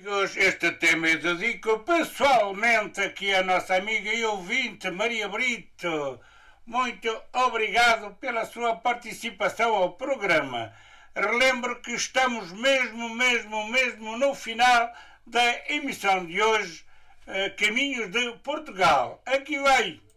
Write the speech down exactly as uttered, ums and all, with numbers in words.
amigos, este tema eu dedico pessoalmente aqui à nossa amiga e ouvinte Maria Brito. Muito obrigado pela sua participação ao programa. Relembro que estamos mesmo, mesmo, mesmo no final da emissão de hoje, Caminhos de Portugal. Aqui vai!